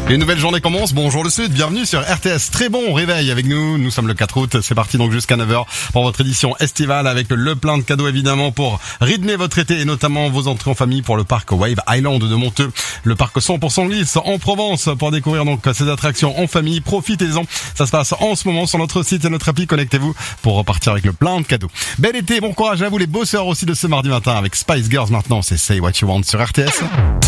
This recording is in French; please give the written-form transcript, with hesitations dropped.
Une nouvelle journée commence, bonjour le Sud, bienvenue sur RTS. Très bon réveil avec nous sommes le 4 août, c'est parti donc jusqu'à 9h pour votre édition estivale avec le plein de cadeaux évidemment pour rythmer votre été et notamment vos entrées en famille pour le parc Wave Island de Monteux, le parc 100% glisse en Provence pour découvrir donc ces attractions en famille, profitez-en, ça se passe en ce moment sur notre site et notre appli, connectez-vous pour repartir avec le plein de cadeaux. Bel été, bon courage à vous les bosseurs aussi de ce mardi matin avec Spice Girls maintenant, c'est Say What You Want sur RTS.